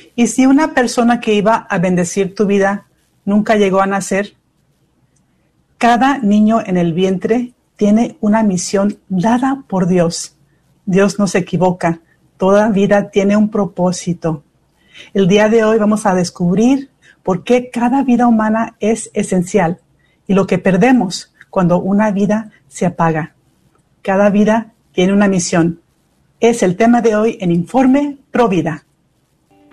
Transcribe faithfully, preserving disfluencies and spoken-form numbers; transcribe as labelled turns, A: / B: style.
A: ¿Y si una persona que iba a bendecir tu vida nunca llegó a nacer? Cada niño en el vientre tiene una misión dada por Dios. Dios no se equivoca. Toda vida tiene un propósito. El día de hoy vamos a descubrir por qué cada vida humana es esencial y lo que perdemos cuando una vida se apaga. Cada vida tiene una misión. Es el tema de hoy en Informe Pro Vida.